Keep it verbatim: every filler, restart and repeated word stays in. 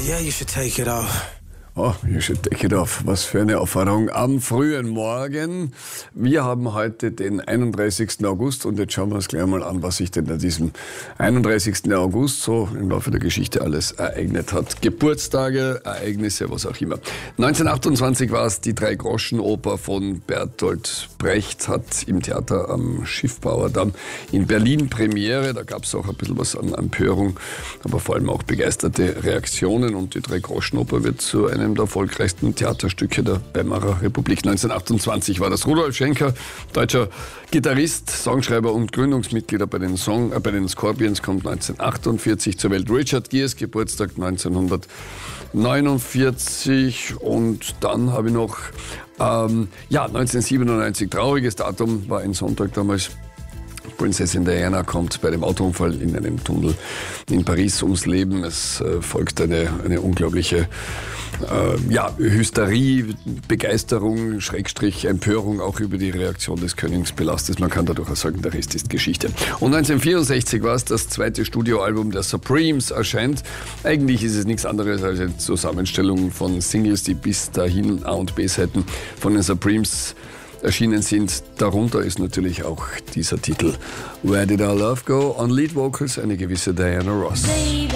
yeah, you should take it off. Oh, you should take it off. Was für eine Erfahrung am frühen Morgen. Wir haben heute den einunddreißigsten August und jetzt schauen wir uns gleich mal an, was sich denn an diesem einunddreißigsten August so im Laufe der Geschichte alles ereignet hat. Geburtstage, Ereignisse, was auch immer. neunzehnhundertachtundzwanzig war es, die Drei-Groschen-Oper von Bertolt Brecht hat im Theater am Schiffbauerdamm in Berlin Premiere. Da gab es auch ein bisschen was an Empörung, aber vor allem auch begeisterte Reaktionen und die Drei-Groschen-Oper wird zu einem der erfolgreichsten Theaterstücke der Weimarer Republik. neunzehnhundertachtundzwanzig war das. Rudolf Schenker, deutscher Gitarrist, Songschreiber und Gründungsmitglieder bei den, Song, äh, bei den Scorpions, kommt neunzehnhundertachtundvierzig zur Welt. Richard Gears, Geburtstag neunzehnhundertneunundvierzig. Und dann habe ich noch ähm, ja, neunzehnhundertsiebenundneunzig, trauriges Datum, war ein Sonntag damals. Prinzessin Diana kommt bei dem Autounfall in einem Tunnel in Paris ums Leben. Es äh, folgt eine, eine unglaubliche äh, ja, Hysterie, Begeisterung, Schrägstrich, Empörung auch über die Reaktion des Königspalastes. Man kann da durchaus sagen, der Rest ist Geschichte. Und neunzehnhundertvierundsechzig war es, das zweite Studioalbum der Supremes erscheint. Eigentlich ist es nichts anderes als eine Zusammenstellung von Singles, die bis dahin A- und B-Seiten von den Supremes erschienen sind. Darunter ist natürlich auch dieser Titel Where Did Our Love Go? On Lead Vocals eine gewisse Diana Ross.